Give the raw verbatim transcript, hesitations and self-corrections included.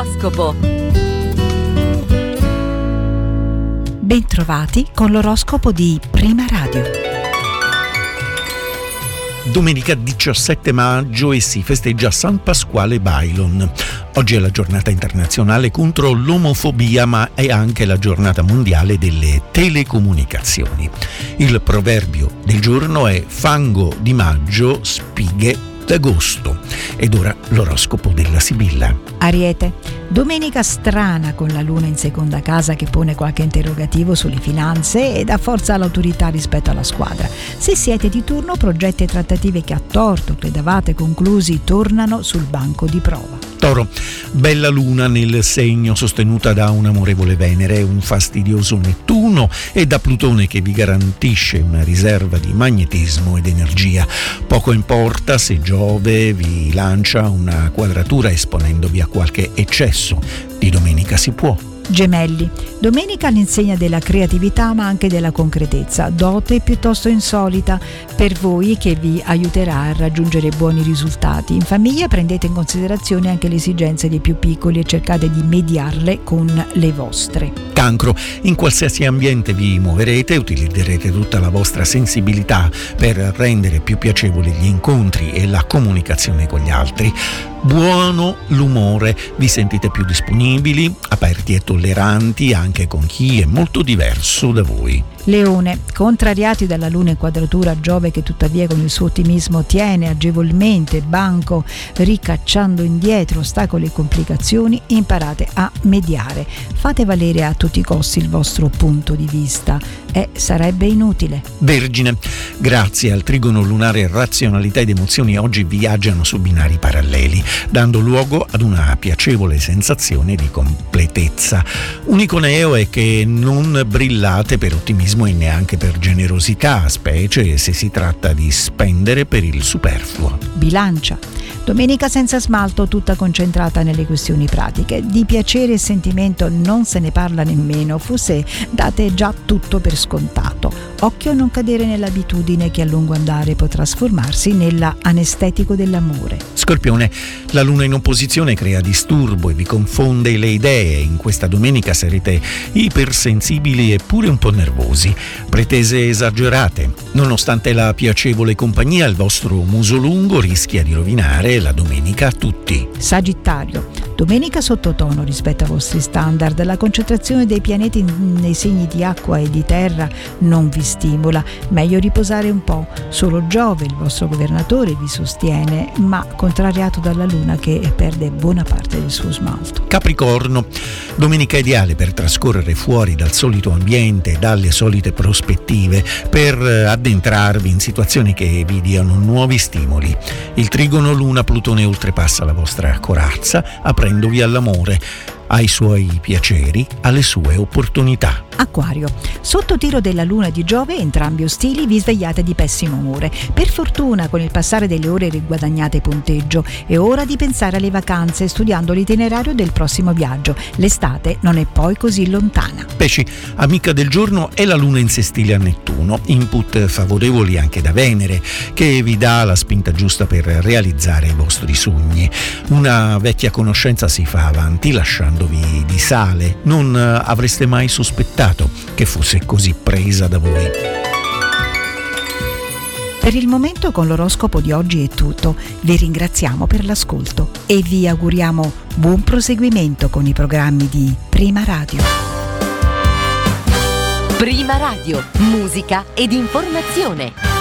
L'oroscopo. Bentrovati con l'oroscopo di Prima Radio. Domenica diciassette maggio e si festeggia San Pasquale Bailon. Oggi è la giornata internazionale contro l'omofobia, ma è anche la giornata mondiale delle telecomunicazioni. Il proverbio del giorno è fango di maggio, spighe d'agosto. Ed ora l'oroscopo della Sibilla. Ariete, domenica strana con la luna in seconda casa che pone qualche interrogativo sulle finanze e dà forza all'autorità rispetto alla squadra. Se siete di turno, progetti e trattative che a torto credevate conclusi tornano sul banco di prova. Toro, bella luna nel segno sostenuta da un'amorevole Venere, un fastidioso Nettuno e da Plutone che vi garantisce una riserva di magnetismo ed energia. Poco importa se Giove vi lancia una quadratura esponendovi a qualche eccesso. Di domenica si può. Gemelli, domenica all'insegna della creatività ma anche della concretezza, dote piuttosto insolita per voi che vi aiuterà a raggiungere buoni risultati. In famiglia prendete in considerazione anche le esigenze dei più piccoli e cercate di mediarle con le vostre. Cancro, in qualsiasi ambiente vi muoverete, utilizzerete tutta la vostra sensibilità per rendere più piacevoli gli incontri e la comunicazione con gli altri. Buono l'umore, vi sentite più disponibili, aperti e tolleranti anche con chi è molto diverso da voi. Leone, contrariati dalla luna in quadratura, Giove che tuttavia con il suo ottimismo tiene agevolmente banco ricacciando indietro ostacoli e complicazioni, imparate a mediare. Fate valere a tutti i costi il vostro punto di vista e sarebbe inutile. Vergine, grazie al trigono lunare razionalità ed emozioni oggi viaggiano su binari paralleli, dando luogo ad una piacevole sensazione di completezza. Unico neo è che non brillate per ottimismo e neanche per generosità, specie se si tratta di spendere per il superfluo. Bilancia, domenica senza smalto, tutta concentrata nelle questioni pratiche. Di piacere e sentimento non se ne parla nemmeno, forse date già tutto per scontato. Occhio a non cadere nell'abitudine che a lungo andare può trasformarsi nella anestetico dell'amore. Scorpione, la luna in opposizione crea disturbo e vi confonde le idee. In questa domenica sarete ipersensibili e pure un po' nervosi. Pretese esagerate. Nonostante la piacevole compagnia, il vostro muso lungo rischia di rovinare la domenica a tutti. Sagittario, domenica sottotono rispetto ai vostri standard. La concentrazione dei pianeti nei segni di acqua e di terra non vi stimola. Meglio riposare un po'. Solo Giove, il vostro governatore, vi sostiene, ma contrariato dalla luna che perde buona parte del suo smalto. Capricorno, domenica ideale per trascorrere fuori dal solito ambiente, dalle solite prospettive, per addentrarvi in situazioni che vi diano nuovi stimoli. Il trigono luna-Plutone oltrepassa la vostra corazza, aprendovi all'amore, ai suoi piaceri, alle sue opportunità. Acquario, sotto tiro della luna di Giove, entrambi ostili, vi svegliate di pessimo umore. Per fortuna con il passare delle ore riguadagnate punteggio. È ora di pensare alle vacanze studiando l'itinerario del prossimo viaggio. L'estate non è poi così lontana. Pesci, amica del giorno è la luna in sestile a Nettuno, input favorevoli anche da Venere che vi dà la spinta giusta per realizzare i vostri sogni. Una vecchia conoscenza si fa avanti lasciandovi di sale, non avreste mai sospettato che fosse così presa da voi. Per il momento con l'oroscopo di oggi è tutto. Vi ringraziamo per l'ascolto e vi auguriamo buon proseguimento con i programmi di Prima Radio. Prima Radio, musica ed informazione.